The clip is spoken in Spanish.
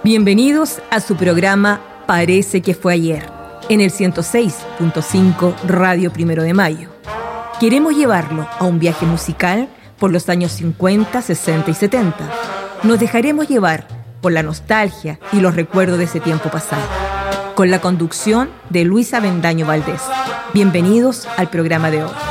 Bienvenidos a su programa Parece que fue ayer, en el 106.5 Radio 1 de Mayo. Queremos llevarlo a un viaje musical por los años 50, 60 y 70. Nos dejaremos llevar por la nostalgia y los recuerdos de ese tiempo pasado. Con la conducción de Luisa Bendaño Valdés. Bienvenidos al programa de hoy.